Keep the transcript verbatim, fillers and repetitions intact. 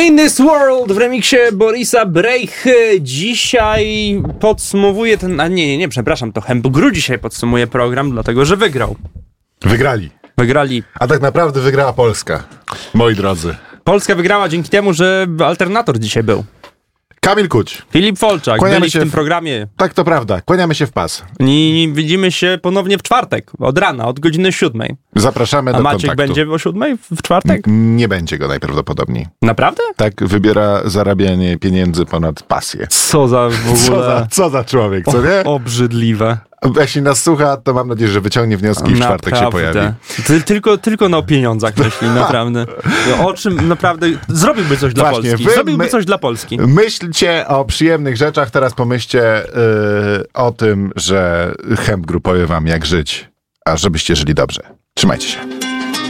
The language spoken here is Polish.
In This World w remiksie Borisa Brejchy. Dzisiaj podsumowuje ten... A nie, nie, nie, przepraszam, to Hemp Gru dzisiaj podsumuje program, dlatego że wygrał. Wygrali. Wygrali. A tak naprawdę wygrała Polska, moi drodzy. Polska wygrała dzięki temu, że alternator dzisiaj był. Kamil Kuć. Filip Folczak. Kłaniamy byli się w tym w- programie. Tak, to prawda. Kłaniamy się w pas. I widzimy się ponownie w czwartek, od rana, od godziny siódmej. Zapraszamy A do Maciek kontaktu. będzie o siódmej w czwartek? Nie będzie go najprawdopodobniej. Naprawdę? Tak wybiera zarabianie pieniędzy ponad pasję. Co za w ogóle... Co za, co za człowiek, co nie? O, obrzydliwe. Jeśli nas słucha, to mam nadzieję, że wyciągnie wnioski i w czwartek się pojawi. Ty, tylko, tylko na pieniądzach myśli, naprawdę. O czym naprawdę... Zrobiłby coś dla Właśnie, Polski. wy- Zrobiłby my- coś dla Polski. Myślcie o przyjemnych rzeczach, teraz pomyślcie yy, o tym, że Hemp Gru powie wam jak żyć, a żebyście żyli dobrze. Trzymajcie się.